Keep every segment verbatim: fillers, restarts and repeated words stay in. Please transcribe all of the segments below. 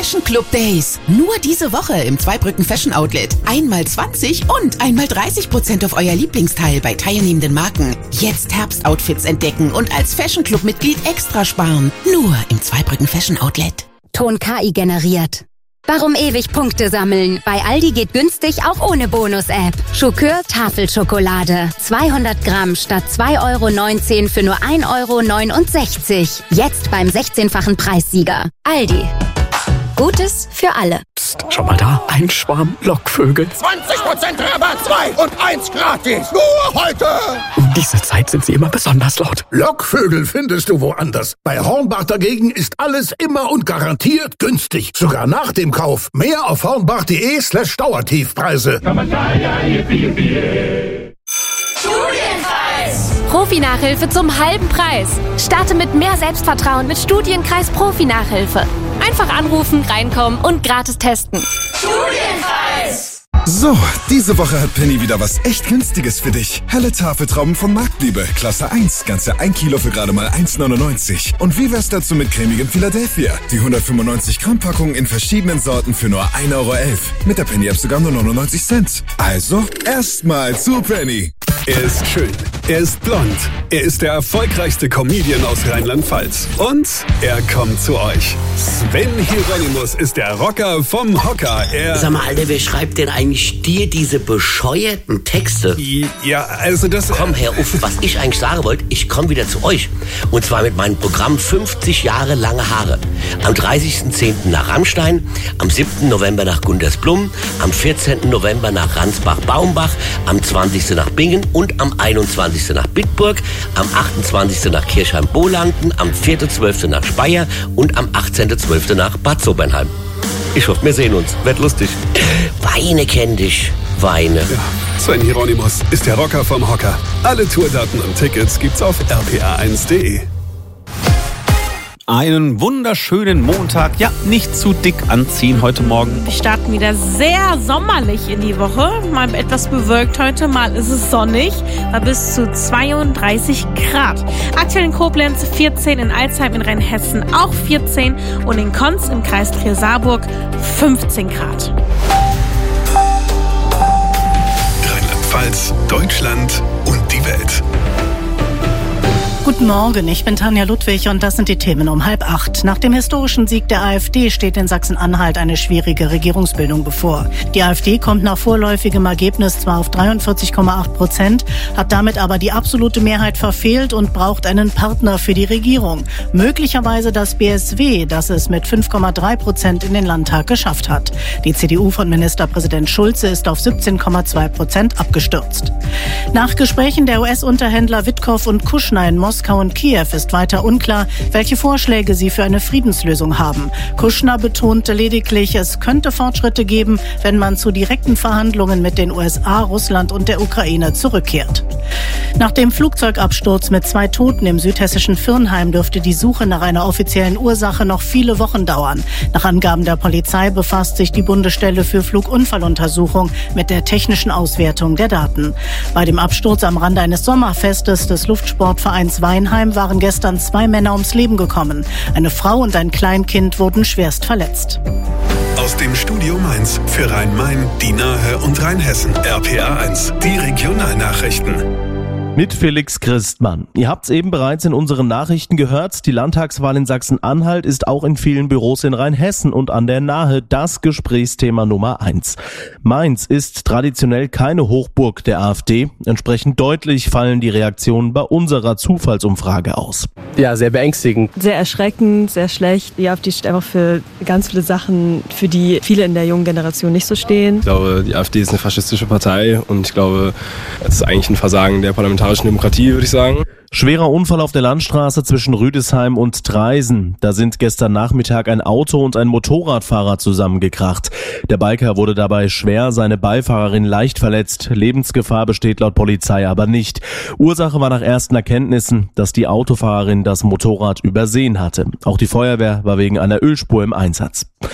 Fashion Club Days. Nur diese Woche im Zweibrücken Fashion Outlet. Einmal zwanzig und einmal dreißig Prozent auf euer Lieblingsteil bei teilnehmenden Marken. Jetzt Herbstoutfits entdecken und als Fashion Club Mitglied extra sparen. Nur im Zweibrücken Fashion Outlet. Ton K I generiert. Warum ewig Punkte sammeln? Bei Aldi geht günstig auch ohne Bonus-App. Schokör Tafelschokolade. zweihundert Gramm statt zwei Euro neunzehn für nur ein Euro neunundsechzig. Jetzt beim sechzehnfachen Preissieger. Aldi. Gutes für alle. Psst, schau mal da. Ein Schwarm Lockvögel. zwanzig Prozent Rabatt, zwei und eins gratis. Nur heute. Um diese Zeit sind sie immer besonders laut. Lockvögel findest du woanders. Bei Hornbach dagegen ist alles immer und garantiert günstig. Sogar nach dem Kauf. Mehr auf hornbach.de slash Dauertiefpreise. Studienkreis. Profi-Nachhilfe zum halben Preis. Starte mit mehr Selbstvertrauen mit Studienkreis Profi-Nachhilfe. Einfach anrufen, reinkommen und gratis testen. Studienkreis. So, diese Woche hat Penny wieder was echt Günstiges für dich. Helle Tafeltrauben von Marktliebe, Klasse eins, ganze ein Kilo für gerade mal eins neunundneunzig. Und wie wär's dazu mit cremigem Philadelphia? Die hundertfünfundneunzig Gramm Packung in verschiedenen Sorten für nur ein Euro elf. Mit der Penny-App sogar nur neunundneunzig Cent. Also, erstmal zu Penny. Er ist schön, er ist blond, er ist der erfolgreichste Comedian aus Rheinland-Pfalz. Und er kommt zu euch. Sven Hieronymus ist der Rocker vom Hocker. Er Sag mal, Alter, wer schreibt denn eigentlich dir diese bescheuerten Texte? Ja, also das... Komm, Herr Uff, was ich eigentlich sagen wollte, ich komme wieder zu euch. Und zwar mit meinem Programm fünfzig Jahre lange Haare. Am dreißigsten zehnten nach Rammstein, am siebten November nach Gundersblum, am vierzehnten November nach Ransbach-Baumbach, am zwanzigsten nach Bingen und am einundzwanzigsten nach Bitburg, am achtundzwanzigsten nach Kirchheim-Bolanden, am vierten zwölften nach Speyer und am achtzehnten zwölften nach Bad Sobernheim. Ich hoffe, wir sehen uns. Wird lustig. Weine kenn dich. Weine. Ja, Sven Hieronymus ist der Rocker vom Hocker. Alle Tourdaten und Tickets gibt's auf r p a eins punkt de. Einen wunderschönen Montag. Ja, nicht zu dick anziehen heute Morgen. Wir starten wieder sehr sommerlich in die Woche. Mal etwas bewölkt heute, mal ist es sonnig. Bei bis zu zweiunddreißig Grad. Aktuell in Koblenz vierzehn, in Alzheim in Rheinhessen auch vierzehn und in Konz im Kreis Trier-Saarburg fünfzehn Grad. Rheinland-Pfalz, Deutschland und die Welt. Guten Morgen, ich bin Tanja Ludwig und das sind die Themen um halb acht. Nach dem historischen Sieg der AfD steht in Sachsen-Anhalt eine schwierige Regierungsbildung bevor. Die AfD kommt nach vorläufigem Ergebnis zwar auf dreiundvierzig Komma acht Prozent, hat damit aber die absolute Mehrheit verfehlt und braucht einen Partner für die Regierung. Möglicherweise das B S W, das es mit fünf Komma drei Prozent in den Landtag geschafft hat. Die C D U von Ministerpräsident Schulze ist auf siebzehn Komma zwei Prozent abgestürzt. Nach Gesprächen der U S-Unterhändler Witkow und Kushner in Moskau Moskau und Kiew ist weiter unklar, welche Vorschläge sie für eine Friedenslösung haben. Kushner betonte lediglich, es könnte Fortschritte geben, wenn man zu direkten Verhandlungen mit den U S A, Russland und der Ukraine zurückkehrt. Nach dem Flugzeugabsturz mit zwei Toten im südhessischen Virnheim dürfte die Suche nach einer offiziellen Ursache noch viele Wochen dauern. Nach Angaben der Polizei befasst sich die Bundesstelle für Flugunfalluntersuchung mit der technischen Auswertung der Daten. Bei dem Absturz am Rande eines Sommerfestes des Luftsportvereins Weinheim waren gestern zwei Männer ums Leben gekommen. Eine Frau und ein Kleinkind wurden schwerst verletzt. Aus dem Studio Mainz für Rhein-Main, die Nahe und Rheinhessen. R P A eins, die Regionalnachrichten. Mit Felix Christmann. Ihr habt's eben bereits in unseren Nachrichten gehört. Die Landtagswahl in Sachsen-Anhalt ist auch in vielen Büros in Rheinhessen und an der Nahe das Gesprächsthema Nummer eins. Mainz ist traditionell keine Hochburg der AfD. Entsprechend deutlich fallen die Reaktionen bei unserer Zufallsumfrage aus. Ja, sehr beängstigend. Sehr erschreckend, sehr schlecht. Die AfD steht einfach für ganz viele Sachen, für die viele in der jungen Generation nicht so stehen. Ich glaube, die AfD ist eine faschistische Partei und ich glaube, es ist eigentlich ein Versagen der Parlamentarischen Demokratie, würde ich sagen. Schwerer Unfall auf der Landstraße zwischen Rüdesheim und Traisen. Da sind gestern Nachmittag ein Auto und ein Motorradfahrer zusammengekracht. Der Biker wurde dabei schwer, seine Beifahrerin leicht verletzt. Lebensgefahr besteht laut Polizei aber nicht. Ursache war nach ersten Erkenntnissen, dass die Autofahrerin das Motorrad übersehen hatte. Auch die Feuerwehr war wegen einer Ölspur im Einsatz.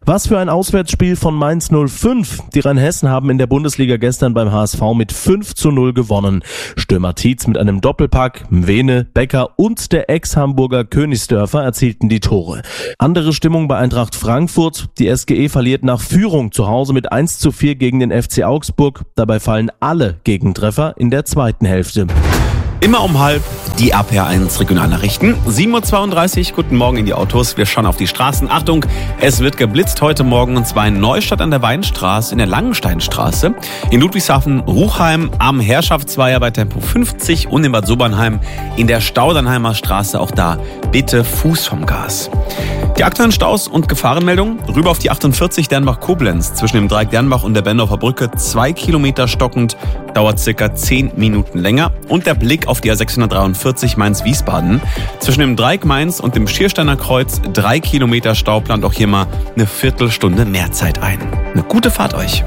Was für ein Auswärtsspiel von Mainz null fünf. Die Rheinhessen haben in der Bundesliga gestern beim H S V mit fünf zu null gewonnen. Stürmer Tietz mit einem Doppelpack, Mwene, Becker und der Ex-Hamburger Königsdörfer erzielten die Tore. Andere Stimmung bei Eintracht Frankfurt. Die S G E verliert nach Führung zu Hause mit eins zu vier gegen den F C Augsburg. Dabei fallen alle Gegentreffer in der zweiten Hälfte. Immer um halb die R P R eins Regionalnachrichten. sieben Uhr zweiunddreißig, guten Morgen in die Autos. Wir schauen auf die Straßen. Achtung, es wird geblitzt heute Morgen und zwar in Neustadt an der Weinstraße, in der Langensteinstraße, in Ludwigshafen-Ruchheim am Herrschaftsweiher bei Tempo fünfzig und in Bad Sobernheim in der Staudernheimer Straße. Auch da bitte Fuß vom Gas. Die aktuellen Staus und Gefahrenmeldungen. Rüber auf die achtundvierzig Dernbach-Koblenz zwischen dem Dreieck Dernbach und der Bendorfer Brücke. Zwei Kilometer stockend, dauert circa zehn Minuten länger. Und der Blick auf die A sechshundertdreiundvierzig Mainz-Wiesbaden. Zwischen dem Dreieck Mainz und dem Schiersteiner Kreuz drei Kilometer Stau, plant auch hier mal eine Viertelstunde mehr Zeit ein. Eine gute Fahrt euch.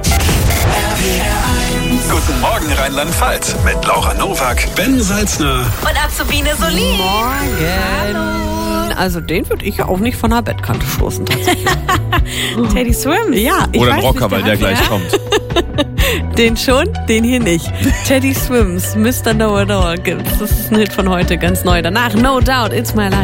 Guten Morgen Rheinland-Pfalz mit Laura Nowak, Ben Salzner und Azubine Solin. Morgen. Hallo. Also den würde ich ja auch nicht von der Bettkante stoßen tatsächlich. Teddy Swims? Ja, ich Oder ein weiß Rocker, nicht, weil der hat, gleich ja? kommt. Den schon, den hier nicht. Teddy Swims, Mister Know It All. Das ist ein Hit von heute, ganz neu. Danach No Doubt, It's My Life.